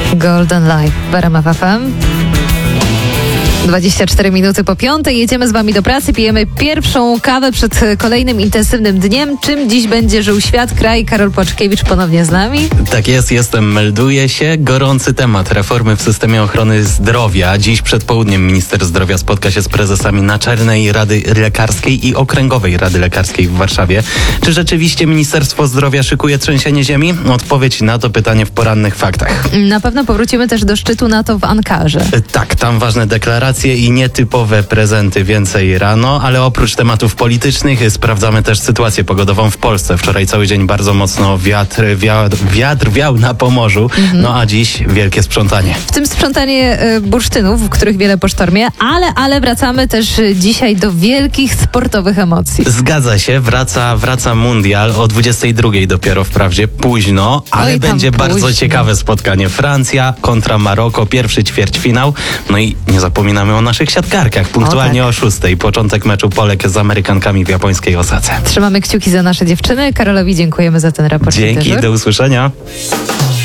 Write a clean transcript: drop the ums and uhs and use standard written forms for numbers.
Golden Life w RMF FM. 24 minuty po 5:00. Jedziemy z wami do pracy, pijemy pierwszą kawę przed kolejnym intensywnym dniem. Czym dziś będzie żył świat, kraj? Karol Płaczkiewicz ponownie z nami. Tak jest, melduję się. Gorący temat reformy w systemie ochrony zdrowia. Dziś przed południem minister zdrowia spotka się z prezesami Naczelnej Rady Lekarskiej i Okręgowej Rady Lekarskiej w Warszawie. Czy rzeczywiście Ministerstwo Zdrowia szykuje trzęsienie ziemi? Odpowiedź na to pytanie w porannych faktach. Na pewno powrócimy też do szczytu NATO w Ankarze. Tak, tam ważne deklaracje i nietypowe prezenty. Więcej rano, ale oprócz tematów politycznych sprawdzamy też sytuację pogodową w Polsce. Wczoraj cały dzień bardzo mocno wiatr wiał na Pomorzu, no a dziś wielkie sprzątanie. W tym sprzątanie bursztynów, w których wiele po sztormie, ale wracamy też dzisiaj do wielkich sportowych emocji. Zgadza się, wraca mundial o 22:00 dopiero, wprawdzie późno, ale będzie bardzo ciekawe spotkanie. Francja kontra Maroko, pierwszy ćwierćfinał. No i nie zapominamy o naszych siatkarkach. Punktualnie o 6:00. Początek meczu Polek z Amerykankami w japońskiej Osace. Trzymamy kciuki za nasze dziewczyny. Karolowi dziękujemy za ten raport. Dzięki, do usłyszenia.